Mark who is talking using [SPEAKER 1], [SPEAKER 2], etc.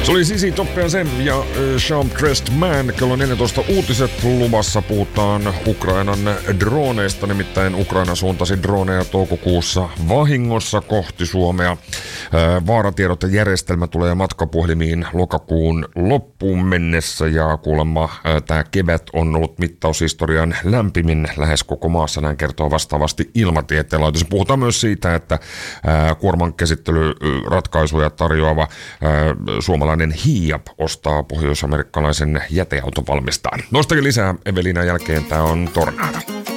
[SPEAKER 1] Se oli Sisi Toppiasen ja Champ Dressed Man. Kello 14 uutiset luvassa. Puhutaan Ukrainan droneista. Nimittäin Ukraina suuntasi droneja toukokuussa vahingossa kohti Suomea. Vaaratiedot ja järjestelmä tulee matkapuhelimiin lokakuun loppuun mennessä. Ja kuulemma tämä kevät on ollut mittaushistorian lämpimin lähes koko maassa. Näin kertoo vastaavasti Ilmatieteen laitos. Puhutaan myös siitä, että kuorman käsittelyratkaisuja tarjoava suomalainen Hiab ostaa pohjois-amerikkalaisen jäteauton valmistajan. Nostakin lisää Evelinan jälkeen. Tämä on Tornado.